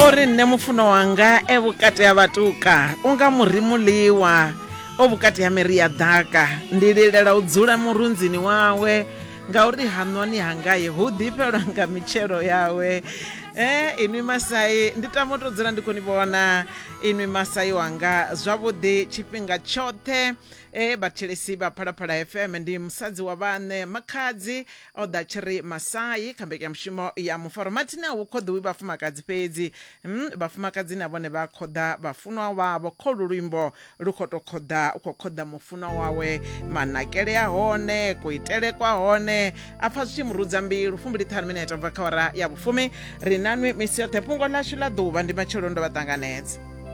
uri nne mufuno wanga vhukati ha vhatuka unga murimuliwa o vhukati ha miri ya ḓaka ndi lilela u dzula murunzini wawe ngauri hanoni hangaye hu ḓifhelwa nga mitshelo yawe. Inwi Masai ndi tama u tou dzula ndi khou ni vhona inwi Masai wanga zwavhuḓi tshifhinga tshoṱhe. Vhathetshelesi vha Phalaphala FM ndi musadzi wa vhaṋe makhadzi o ḓa tshiri Masai kha mbekanyamushumo ya mufaro mathina hu khoḓiwi vhafumakadzi fhedzi. Vhafumakadzi na vhone vha khoḓa vhafunwa wavho kho lu luimbo lu khou tou khoḓa u khou khoḓa mufunwa wawe manakele a hone kuitele kwa hone a pfha zwi tshi murudza mbilu. 25 minete bva kha hora ya vhufumi ri nanwi misi yoṱhe fhungo ḽashu ḽa ḓuvha ndi matsheloni ndo vha ṱanganedza.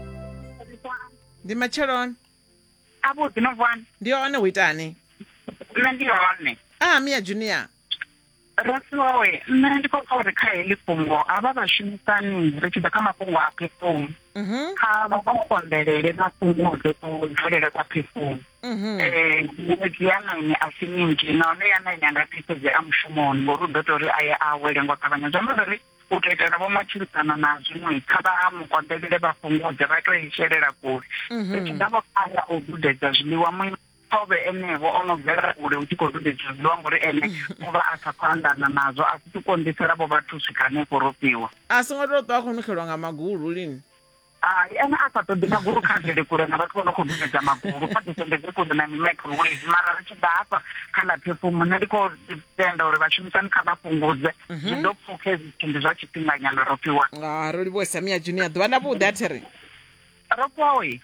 Ndi matsheloni avhuḓi no vhana ndi hone hu itani? nṋe ndi hone Mia Junior rasiwawe nṋe ndi khou pfa uri kha heḽi fhungo havha vhashumisani ri tshi ḓa kha mafhungo a perfume kha vha konḓelele mafhungo o dzulele kwa perfume. Ṅwedzi ya 9 a si minzhi nahone ya 9 anga fhedzea a mushumoni ngori u ḓo tori aye a wele ngo ṱavhanya. Zwi amba uri u tou itela vho matshilisana na zwiṅwe kha vha mukonḓelele vha fhungudze vha tou i shelela kule. Tshi ḓa vha khaya u dudedza zwiḽiwa muṱovhe enevho o no bvela kule u tshi khou dudedza zwiḽiwa ngori ene u vha a sa khou anḓana nazwo a si konḓisela vho vhathu swika hanefho ro fhiwa. a songo tou ṱwa a khou nukhelwa nga magulu lini? Ene a sa ṱoḓi magulu kha dzele kule na vhathu vho no khou dudedza magulu kha ḓisendedze kule na microwave. Mara ri tshi ḓa hafha kha ḽa perfume nṋe ndi khou tenda uri vhashumisani kha vha fhungudze zwi ḓo pfukha hezwi zwithu ndi zwa tshifhinganyana ro fhiwa. Ro livhuwesa Mia Junior ḓuvha ḽa vhuḓi a thiri ro fhiwawe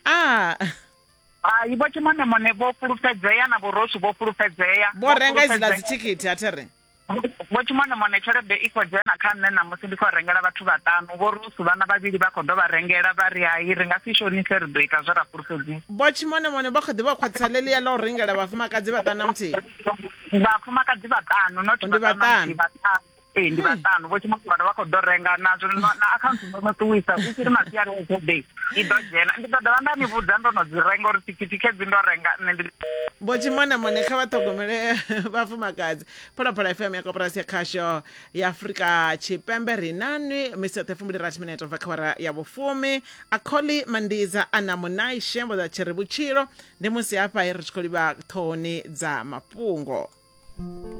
vho tshimonamone vho fulufhedzeya na vhorosu vho fulufhedzeya vho renga idziḽa dzithikhithi a thiri vho tshimonamone tshelede i khou dzhena kha nṋe namusi ndi khou rengela vhathu vhaṱanu vho rusu vhana vhavhili vha khou ḓo vha rengela vha ri hai ri nga si shonise ri ḓo ita zwe ra fulufhedzisa. vho tshimonamone vha kho ḓi vha khwaṱhisa ḽeḽiya ḽa u rengela vhafumakadzi vhaṱanu na muthihi vhafumakadzi vhaṱanu not ndi vhaṱanu ndi vhaṱanu vho tshimonamone vha khou ḓo renga nazwo na akhaunthu ndo no ṱuwisa u tshi ri masiari wa today i ḓo dzhena ndi ḓo dovha nda ni vhudza ndo no dzi renga uri thikhithi khedzi ndo renga nṋe ndi vho tshimonamone kha vha ṱhogomele vhafumakadzi. Phalaphala FM ya koporasi ya khasho ya Afrika Tshipembe ri nanwi misi yoṱhe 28 minete bva kha hora ya vhufumi. Akholi Mandiza ana munai shembo dza tshiri vhutshilo ndi musi hafha ri tshi khou livha ṱhohoni dza mafhungo.